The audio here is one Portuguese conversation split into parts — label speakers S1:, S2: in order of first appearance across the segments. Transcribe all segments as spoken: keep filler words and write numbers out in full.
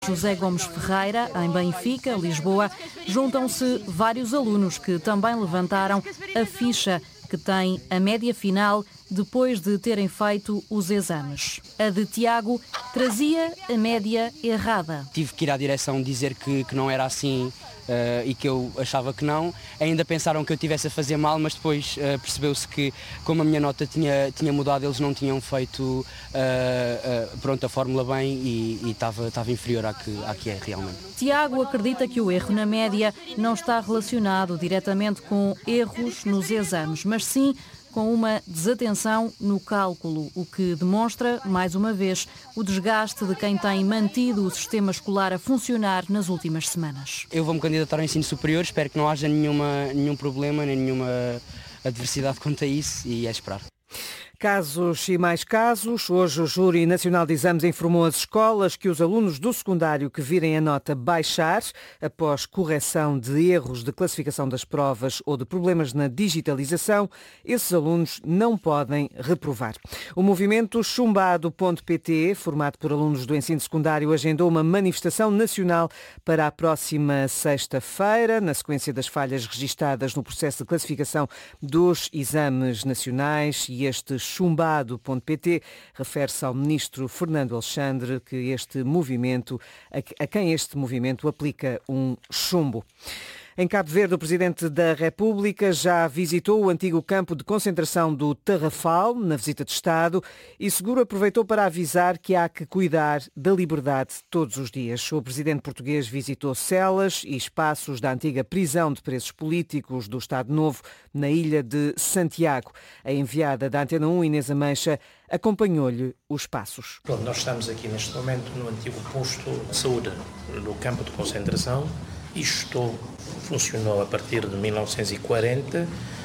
S1: José Gomes Ferreira, em Benfica, Lisboa, juntam-se vários alunos que também levantaram a ficha que tem a média final depois de terem feito os exames. A de Tiago trazia a média errada.
S2: Tive que ir à direção dizer que, que não era assim uh, e que eu achava que não. Ainda pensaram que eu estivesse a fazer mal, mas depois uh, percebeu-se que, como a minha nota tinha, tinha mudado, eles não tinham feito uh, uh, pronto, a fórmula bem e estava estava inferior à que, à que é realmente.
S1: Tiago acredita que o erro na média não está relacionado diretamente com erros nos exames, mas sim com uma desatenção no cálculo, o que demonstra, mais uma vez, o desgaste de quem tem mantido o sistema escolar a funcionar nas últimas semanas.
S2: Eu vou-me candidatar ao ensino superior, espero que não haja nenhuma, nenhum problema, nem nenhuma adversidade quanto a isso e é esperar.
S3: Casos e mais casos. Hoje o Júri Nacional de Exames informou as escolas que os alunos do secundário que virem a nota baixar após correção de erros de classificação das provas ou de problemas na digitalização, esses alunos não podem reprovar. O movimento chumbado ponto pt, formado por alunos do ensino secundário, agendou uma manifestação nacional para a próxima sexta-feira, na sequência das falhas registadas no processo de classificação dos exames nacionais. E este chumbado ponto pt refere-se ao ministro Fernando Alexandre, que este movimento, a quem este movimento aplica um chumbo. Em Cabo Verde, o Presidente da República já visitou o antigo campo de concentração do Tarrafal, na visita de Estado, e Seguro aproveitou para avisar que há que cuidar da liberdade todos os dias. O Presidente português visitou celas e espaços da antiga prisão de presos políticos do Estado Novo, na ilha de Santiago. A enviada da Antena um, Inês Ameixa, acompanhou-lhe os passos.
S4: Pronto, nós estamos aqui neste momento no antigo posto de saúde, no campo de concentração. Isto funcionou a partir de mil novecentos e quarenta.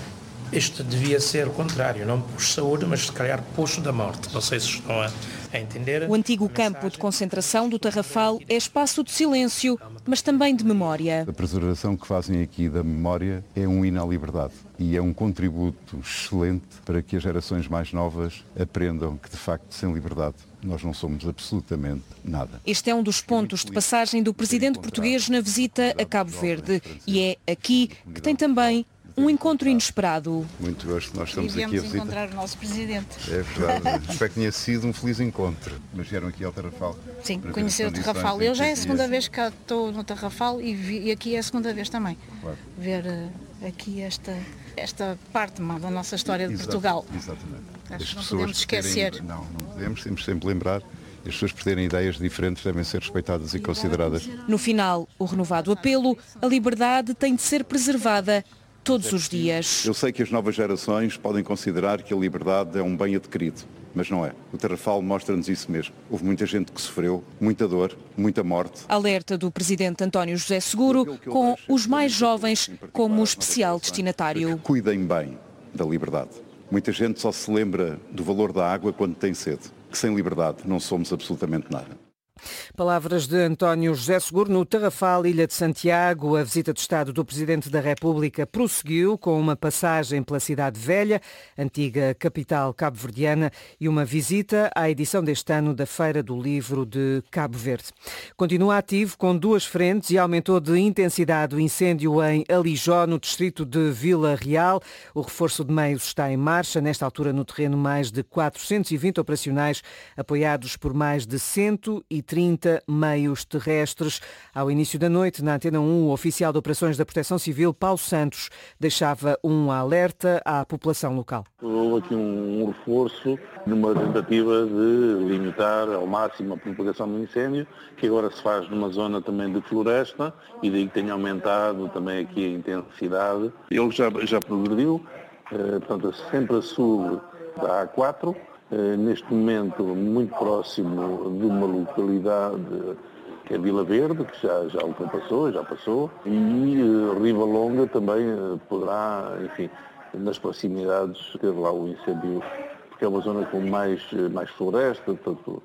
S4: Este devia ser o contrário, não posto de saúde, mas se calhar posto da morte. Não sei se estão a, a entender.
S1: O antigo campo de concentração do Tarrafal é espaço de silêncio, mas também de memória.
S5: A preservação que fazem aqui da memória é um hino à liberdade e é um contributo excelente para que as gerações mais novas aprendam que, de facto, sem liberdade nós não somos absolutamente nada.
S1: Este é um dos pontos de passagem do presidente português na visita a Cabo Verde e é aqui que tem também um encontro inesperado.
S5: Muito gosto, nós estamos aqui a visitar.
S6: encontrar o nosso presidente.
S5: É verdade, espero que tenha sido um feliz encontro. Mas vieram aqui ao Tarrafal.
S6: Sim, conhecer o Tarrafal. Eu já é a segunda vez que estou no Tarrafal e, vi, e aqui é a segunda vez também. Claro. Ver uh, aqui esta, esta parte má da nossa história de Exato, Portugal.
S5: Exatamente.
S6: Acho que não podemos esquecer.
S5: Terem, não, não podemos, temos sempre lembrar. As pessoas por terem ideias diferentes devem ser respeitadas e consideradas.
S1: No final, o renovado apelo, a liberdade tem de ser preservada todos os dias.
S5: Eu sei que as novas gerações podem considerar que a liberdade é um bem adquirido, mas não é. O Tarrafal mostra-nos isso mesmo. Houve muita gente que sofreu, muita dor, muita morte.
S1: Alerta do presidente António José Seguro, com os mais jovens como especial destinatário.
S5: Cuidem bem da liberdade. Muita gente só se lembra do valor da água quando tem sede, que sem liberdade não somos absolutamente nada.
S3: Palavras de António José Seguro no Tarrafal, Ilha de Santiago. A visita de Estado do Presidente da República prosseguiu com uma passagem pela Cidade Velha, antiga capital cabo-verdiana, e uma visita à edição deste ano da Feira do Livro de Cabo Verde. Continua ativo com duas frentes e aumentou de intensidade o incêndio em Alijó, no distrito de Vila Real. O reforço de meios está em marcha. Nesta altura, no terreno, mais de quatrocentos e vinte operacionais, apoiados por mais de cento e trinta meios terrestres. Ao início da noite, na Antena um, o oficial de Operações da Proteção Civil, Paulo Santos, deixava um alerta à população local.
S7: Houve aqui um reforço numa tentativa de limitar ao máximo a propagação do incêndio, que agora se faz numa zona também de floresta e daí que tenha aumentado também aqui a intensidade. Ele já, já progrediu, eh, portanto, sempre a sul da A quatro, Uh, neste momento muito próximo de uma localidade que é Vila Verde, que já, já ultrapassou, já passou, e uh, Riva Longa também uh, poderá, enfim, nas proximidades ter lá o incêndio, porque é uma zona com mais, mais floresta, portanto,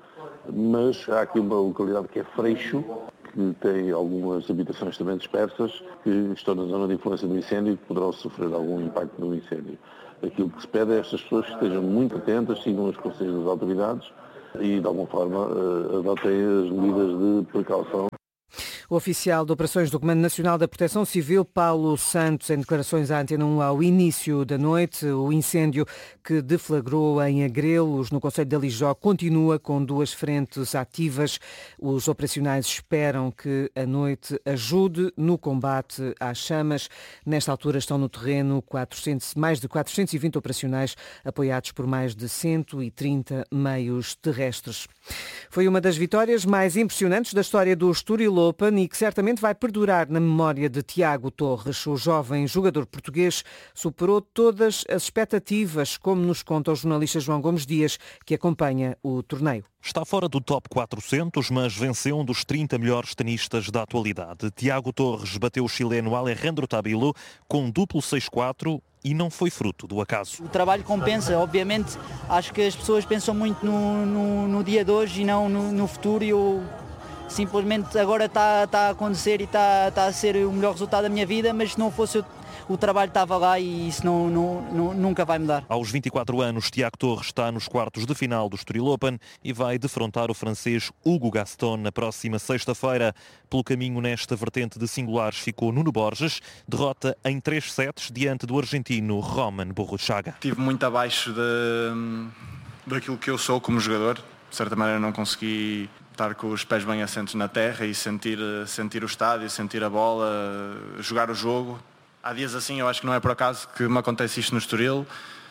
S7: mas há aqui uma localidade que é Freixo, que tem algumas habitações também dispersas, que estão na zona de influência do incêndio e que poderão sofrer algum impacto do incêndio. Aquilo que se pede é estas pessoas que estejam muito atentas, sigam os conselhos das autoridades e de alguma forma adotem as medidas de precaução.
S3: O oficial de operações do Comando Nacional da Proteção Civil, Paulo Santos, em declarações à Antena um ao início da noite, o incêndio que deflagrou em Agrelos, no concelho de Alijó, continua com duas frentes ativas. Os operacionais esperam que a noite ajude no combate às chamas. Nesta altura estão no terreno quatrocentos, mais de quatrocentos e vinte operacionais, apoiados por mais de cento e trinta meios terrestres. Foi uma das vitórias mais impressionantes da história do Estoril Open e que certamente vai perdurar na memória de Tiago Torres. O jovem jogador português superou todas as expectativas, como nos conta o jornalista João Gomes Dias, que acompanha o torneio.
S8: Está fora do top quatrocentos, mas venceu um dos trinta melhores tenistas da atualidade. Tiago Torres bateu o chileno Alejandro Tabilo com um duplo seis quatro e não foi fruto do acaso.
S9: O trabalho compensa, obviamente. Acho que as pessoas pensam muito no, no, no dia de hoje e não no, no futuro, e eu simplesmente agora está, está a acontecer e está, está a ser o melhor resultado da minha vida, mas se não fosse o, o trabalho estava lá e isso não, não, não, nunca vai mudar.
S8: Aos vinte e quatro anos, Tiago Torres está nos quartos de final do Estoril Open e vai defrontar o francês Hugo Gaston na próxima sexta-feira. Pelo caminho nesta vertente de singulares ficou Nuno Borges, derrota em três sets diante do argentino Roman Burruchaga.
S10: Estive muito abaixo de, daquilo que eu sou como jogador. De certa maneira não consegui estar com os pés bem assentos na terra e sentir, sentir o estádio, sentir a bola, jogar o jogo. Há dias assim, eu acho que não é por acaso que me acontece isto no Estoril.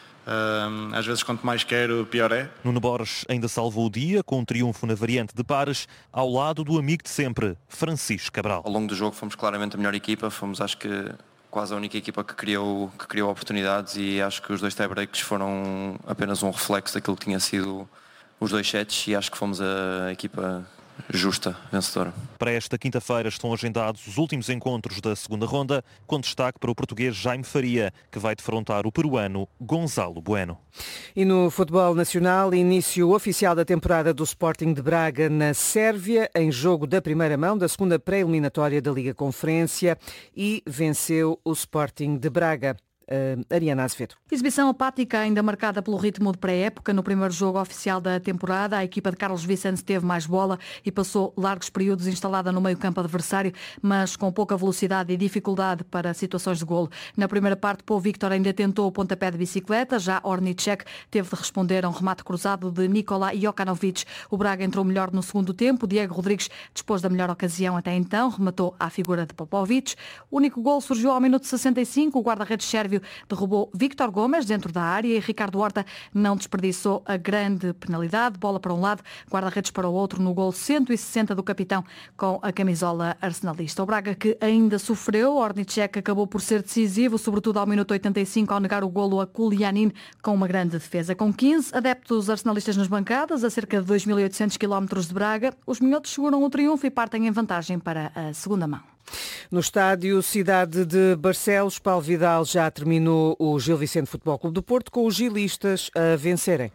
S10: Um, às vezes quanto mais quero, pior é.
S8: Nuno Borges ainda salvou o dia com um triunfo na variante de pares, ao lado do amigo de sempre, Francisco Cabral.
S11: Ao longo do jogo fomos claramente a melhor equipa, fomos acho que quase a única equipa que criou, que criou oportunidades, e acho que os dois tie-breaks foram apenas um reflexo daquilo que tinha sido os dois sets, e acho que fomos a equipa justa, vencedora.
S8: Para esta quinta-feira estão agendados os últimos encontros da segunda ronda, com destaque para o português Jaime Faria, que vai defrontar o peruano Gonzalo Bueno.
S3: E no futebol nacional, início oficial da temporada do Sporting de Braga na Sérvia, em jogo da primeira mão da segunda pré-eliminatória da Liga Conferência, e venceu o Sporting de Braga. Uh, Ariana Azevedo.
S1: Exibição apática ainda marcada pelo ritmo de pré-época. No primeiro jogo oficial da temporada, a equipa de Carlos Vicente teve mais bola e passou largos períodos instalada no meio-campo adversário, mas com pouca velocidade e dificuldade para situações de golo. Na primeira parte, Paul Victor ainda tentou o pontapé de bicicleta, já Ornicek teve de responder a um remate cruzado de Nikola Jokanovic. O Braga entrou melhor no segundo tempo. Diego Rodrigues dispôs da melhor ocasião até então, rematou à figura de Popovic. O único golo surgiu ao minuto sessenta e cinco. O guarda-redes sérvio derrubou Víctor Gomes dentro da área e Ricardo Horta não desperdiçou a grande penalidade. Bola para um lado, guarda-redes para o outro no golo cento e sessenta do capitão com a camisola arsenalista. O Braga, que ainda sofreu, Ornicek acabou por ser decisivo, sobretudo ao minuto oitenta e cinco, ao negar o golo a Kuljanin com uma grande defesa. Com quinze adeptos arsenalistas nas bancadas, a cerca de dois mil e oitocentos quilómetros de Braga, os minhotos seguram o triunfo e partem em vantagem para a segunda mão.
S3: No estádio Cidade de Barcelos, Paulo Vidal, já terminou o Gil Vicente Futebol Clube do Porto, com os gilistas a vencerem.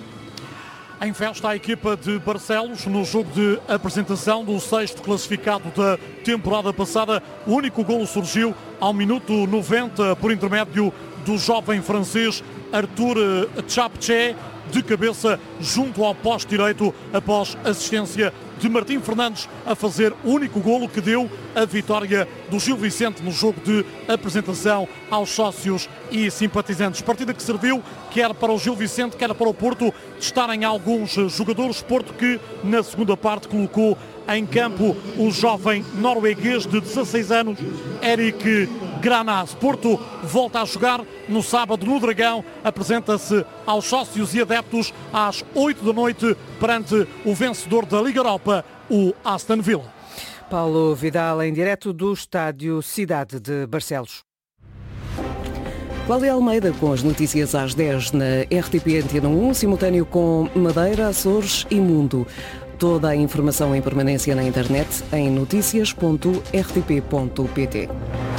S12: Em festa a equipa de Barcelos no jogo de apresentação do sexto classificado da temporada passada. O único golo surgiu ao minuto noventa por intermédio do jovem francês Arthur Chapche, de cabeça junto ao poste direito, após assistência de Martim Fernandes a fazer o único golo que deu a vitória do Gil Vicente no jogo de apresentação aos sócios e simpatizantes. Partida que serviu quer para o Gil Vicente, quer para o Porto, testarem alguns jogadores. Porto que na segunda parte colocou em campo o jovem norueguês de dezasseis anos, Eric Granaz. Porto volta a jogar no sábado no Dragão, apresenta-se aos sócios e adeptos às oito da noite perante o vencedor da Liga Europa, o Aston Villa.
S3: Paulo Vidal, em direto do estádio Cidade de Barcelos. Cláudia Almeida com as notícias às dez na R T P Antena um, simultâneo com Madeira, Açores e Mundo. Toda a informação em permanência na internet em noticias ponto r t p ponto p t.